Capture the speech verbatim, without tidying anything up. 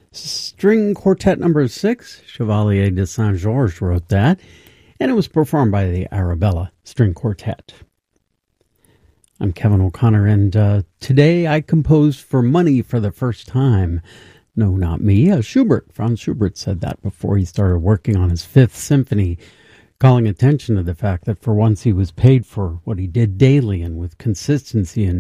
String Quartet Number six, Chevalier de Saint-Georges wrote that, and it was performed by the Arabella String Quartet. I'm Kevin O'Connor, and uh, today I composed for money for the first time. No, not me. Uh, Schubert, Franz Schubert said that before he started working on his Fifth Symphony, calling attention to the fact that for once he was paid for what he did daily and with consistency and